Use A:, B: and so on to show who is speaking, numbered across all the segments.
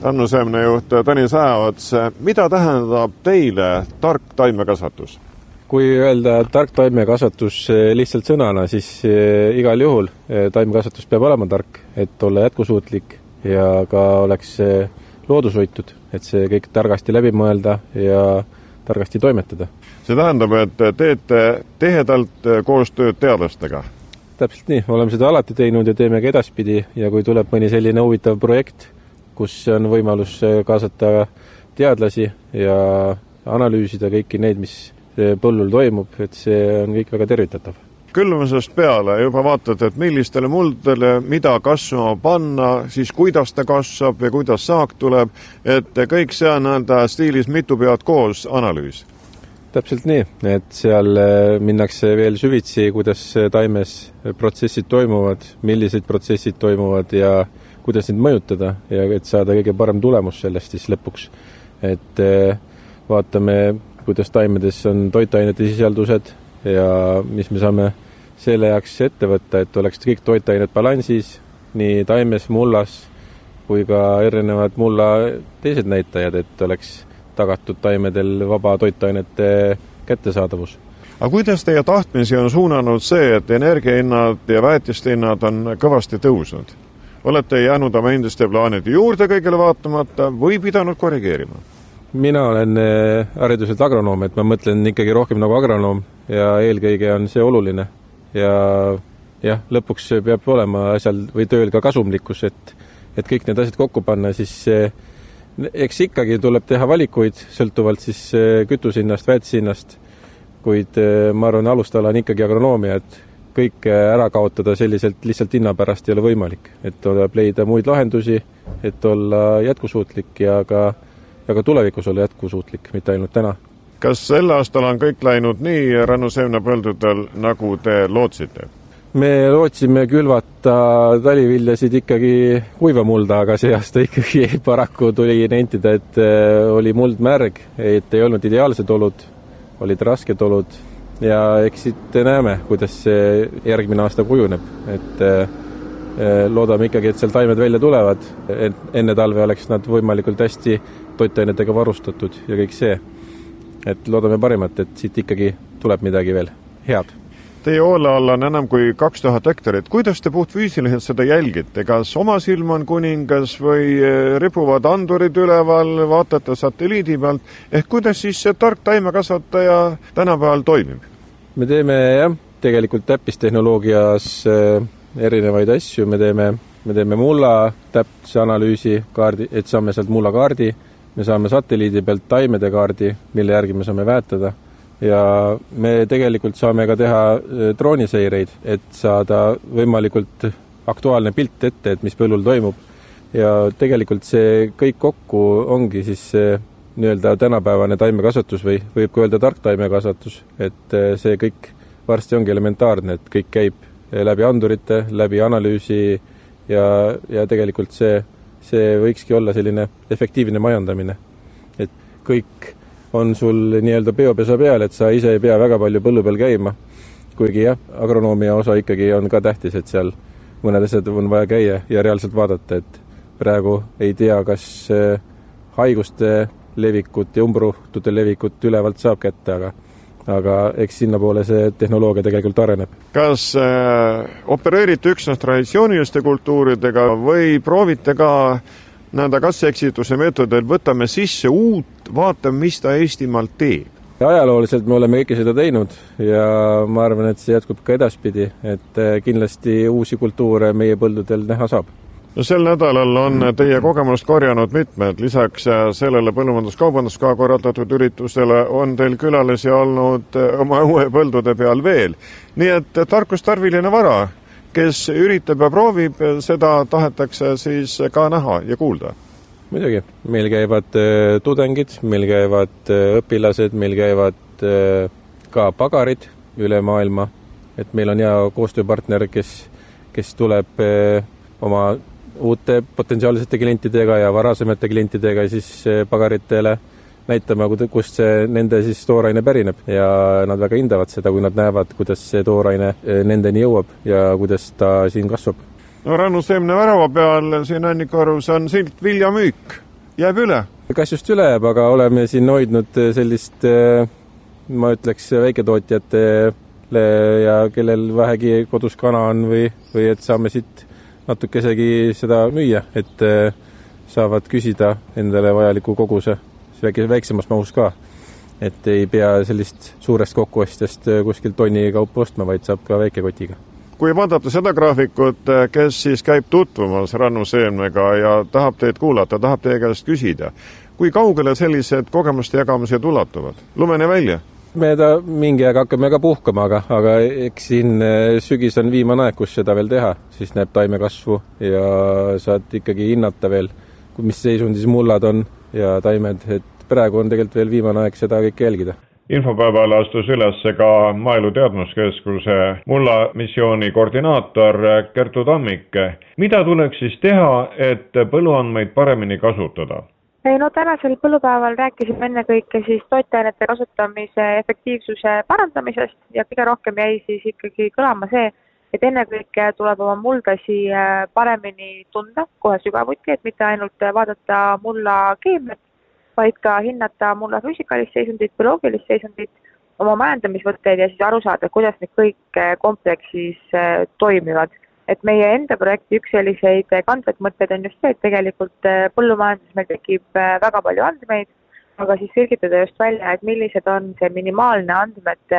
A: Rannu Seemnejuht Tõnis Ajaots, mida tähendab teile tark taimekasvatus?
B: Kui öelda tark taimekasvatus lihtsalt sõnana, siis igal juhul taimekasvatus peab olema tark, et olla jätkusuutlik ja ka oleks loodushoitud, et see kõik targasti läbi mõelda ja targasti toimetada.
A: See tähendab, et teete tihedalt koostööd teadlastega?
B: Täpselt nii, oleme seda alati teinud ja teeme ka edaspidi ja kui tuleb mõni selline huvitav projekt, kus on võimalus kaasata teadlasi ja analüüsida kõiki neid, mis põllul toimub, et see on kõik väga tervitatav.
A: Külvamisest peale juba vaatad, et millistele muldele mida kasvama panna, siis kuidas ta kasvab ja kuidas saak tuleb, et kõik see on stiilis mitu pead koos analüüs.
B: Täpselt nii, et seal minnakse veel süvitsi, kuidas taimes protsessid toimuvad, millised protsessid toimuvad ja kuidas neid mõjutada ja et saada kõige parem tulemus sellest siis lõpuks. Et vaatame, kuidas taimedes on toitainete sisaldused ja mis me saame selle jaoks ette võtta, et oleks kõik toitained balansis, nii taimes, mullas kui ka erinevad mulla teised näitajad, et oleks tagatud taimedel vaba toitainete kättesaadavus.
A: Aga kuidas teie tahtmisi on suunanud see, et energiahinnad ja väetiste hinnad on kõvasti tõusnud? Olete jäänud oma endiste plaanide juurde kõigele vaatamata või pidanud korrigeerima?
B: Mina olen hariduselt agronoom, et ma mõtlen ikkagi rohkem nagu agronoom ja eelkõige on see oluline. Ja jah, lõpuks peab olema asjal või tööl ka kasumlikkus, et kõik need asjad kokku panna, siis eks ikkagi tuleb teha valikuid sõltuvalt siis kütusinnast, väetisinnast, kuid ma arvan, alustala on ikkagi agronoomia, et kõik ära kaotada selliselt lihtsalt hinna pärast ei ole võimalik, et tuleb leida muid lahendusi, et olla jätkusuutlik ja ka tulevikus olla jätkusuutlik, mitte ainult täna.
A: Kas sel aastal on kõik läinud nii Rannu Seemne põldudel, nagu te lootsite?
B: Me lootsime külvata taliviljasid ikkagi kuiva mulda, aga see aasta ikkagi paraku tuli nentida, et oli muld märg, et ei olnud ideaalsed olud, olid rasked olud ja eks siit näeme, kuidas see järgmine aasta kujuneb, et loodame ikkagi, et seal taimed välja tulevad, et enne talve oleks nad võimalikult hästi toitainetega varustatud ja kõik see. Et loodame parimat, et siit ikkagi tuleb midagi veel head.
A: Teie hoole all on enam kui 2000 hektarit. Kuidas te puhtfüüsiliselt seda jälgite? Kas oma silm on kuningas või ripuvad andurid üleval, vaatate satelliidi pealt? Ehk kuidas siis see tark taimekasvataja tänapäeval toimib?
B: Me teeme tegelikult täppistehnoloogias erinevaid asju. Me teeme mulla täpse analüüsi kaardi, et saame sealt mulla kaardi. Me saame satelliidi pealt taimede kaardi, mille järgi me saame väetada ja me tegelikult saame ka teha drooniseireid, et saada võimalikult aktuaalne pilt ette, et mis põllul toimub. Ja tegelikult see kõik kokku ongi siis nii-öelda tänapäevane taimekasvatus või võib ka öelda tark taimekasvatus, et see kõik varsti ongi elementaarne, et kõik käib läbi andurite, läbi analüüsi ja tegelikult see võikski olla selline efektiivne majandamine. Et kõik on sul nii-öelda peopesa peal, et sa ise ei pea väga palju põllu peal käima. Kuigi agronoomia osa ikkagi on ka tähtis, et seal mõned asjad on vaja käia ja reaalselt vaadata, et praegu ei tea, kas haiguste levikut ja umbrohtute levikut ülevalt saab kätte, aga eks sinna poole see tehnoloogia tegelikult areneb.
A: Kas opereerite üksnes traditsiooniliste kultuuridega või proovite ka nende katse-eksituse meetodil, võtame sisse uut, vaatame, mis ta Eestimaalt teeb?
B: Ajalooliselt me oleme kõike seda teinud ja ma arvan, et see jätkub ka edaspidi, et kindlasti uusi kultuure meie põldudel näha saab.
A: No sel nädalal on teie kogemust korjanud mitmed. Lisaks sellele põllumajandus-kaubanduskoja korraldatud üritusele on teil külalisi olnud oma uue põldude peal veel. Nii et tarkustarviline vara, kes üritab ja proovib, seda tahetakse siis ka näha ja kuulda.
B: Muidugi, meil käivad tudengid, meil käivad õpilased, meil käivad ka pagarid üle maailma, et meil on hea koostööpartner, kes tuleb oma uute potentsiaalsete klientidega ja varasemate klientidega siis pagaritele näitama, kust see nende siis tooraine pärineb ja nad väga hindavad seda, kui nad näevad, kuidas see tooraine nendeni jõuab ja kuidas ta siin kasvab.
A: No Rannu Seemne värava peal siin Annikorus on silt viljamüük. jääb üle?
B: Kas just üle jääb, aga oleme siin hoidnud sellist, ma ütleks, väiketootjatele ja kellel vähegi kodus kana on või et saame siit natukesegi seda müüa, et saavad küsida endale vajaliku koguse väiksemas mahus ka. Et ei pea sellist suurest kokkuostjast kuskilt tonni kaupa ostma, vaid saab ka väikekotiga.
A: Kui vaadata seda graafikut, kes siis käib tutvumas rannuseemnega ja tahab teid kuulata, tahab teie käest küsida, kui kaugele sellised kogemuste jagamised ulatuvad? Lumene välja?
B: Me mingi aeg hakkame ka puhkama, aga eks siin sügis on viimane aeg, kus seda veel teha, siis näeb taime kasvu ja saad ikkagi hinnata veel, mis seisundis mullad on ja taimed, et praegu on tegelikult veel viimane aeg seda kõike jälgida.
A: Infopäeval astus üles ka Maaelu Teadmuskeskuse mulla missiooni koordinaator Kertu Tammik. Mida tuleks siis teha, et põlluandmeid paremini kasutada?
C: No tänasel põllupäeval rääkisime ennekõike siis toitainete kasutamise efektiivsuse parandamisest ja kõige rohkem jäi siis ikkagi kõlama see, et ennekõike tuleb oma muldasi paremini tunda kohe sügavuti, et mitte ainult vaadata mulla keemiat, vaid ka hinnata mulla füüsikalist seisundit, bioloogilist seisundit, oma majandamisvõtteid ja siis aru saada, kuidas need kõik kompleksis toimivad. Et meie enda projekti üks selliseid kandvaid mõtteid on just see, et tegelikult põllumajanduses meil tekib väga palju andmeid, aga siis selgitada just välja, et millised on see minimaalne andmete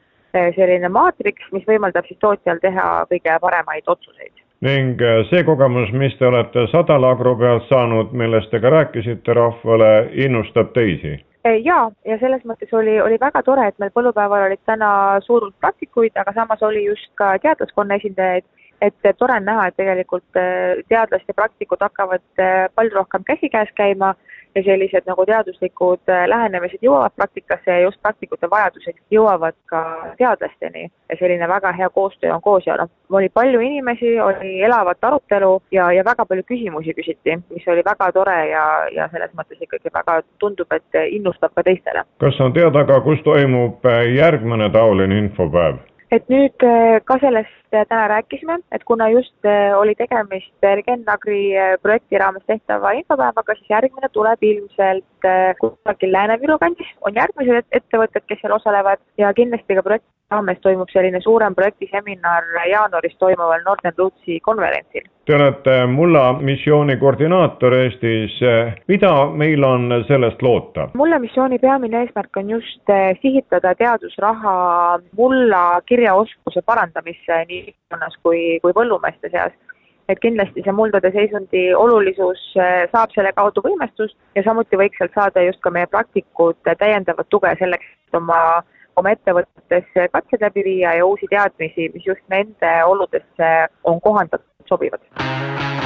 C: selline maatriks, mis võimaldab siis tootjal teha kõige paremaid otsuseid.
A: Ning see kogemus, mis te olete Sadalagro pealt saanud, millest te ka rääkisite rahvale, innustab teisi?
C: Ja selles mõttes oli väga tore, et meil põllupäeval olid täna suur praktikuid, aga samas oli just ka teadlaskonna esindajaid, et tore on näha, et tegelikult teadlased ja praktikud hakkavad palju rohkem käsikäes käima ja sellised nagu teaduslikud lähenemised jõuavad praktikasse ja just praktikute vajadused jõuavad ka teadlasteni ja selline väga hea koostöö on koos ja oli palju inimesi, oli elavat arutelu ja väga palju küsimusi küsiti, mis oli väga tore ja selles mõttes ikkagi väga tundub, et innustab ka teistele.
A: Kas on teada ka, kus toimub järgmine taoline infopäev?
C: Et nüüd ka sellest täna rääkisime, et kuna just oli tegemist Regenagri projekti raames tehtava infopäevaga, siis järgmine tuleb ilmselt kusagil Lääne-Viru kandis. On järgmised ettevõtted, kes seal osalevad ja kindlasti ka projekti raames toimub selline suurem projektiseminar jaanuaris toimuval Northern Rootsi konverentsil.
A: Te olete mulla missiooni koordinaator Eestis. Mida meil on sellest loota?
C: Mulla missiooni peamine eesmärk on just sihitada teadusraha mulla kirjaoskuse parandamisse nii ühiskonnas kui põllumeeste seas. Et kindlasti see muldade seisundi olulisus saab selle kaudu võimestust ja samuti võiks sealt saada just ka meie praktikud täiendavat tuge selleks, et oma ettevõtetes katsed läbi viia ja uusi teadmisi, mis just nende oludesse on kohandatud sobivad.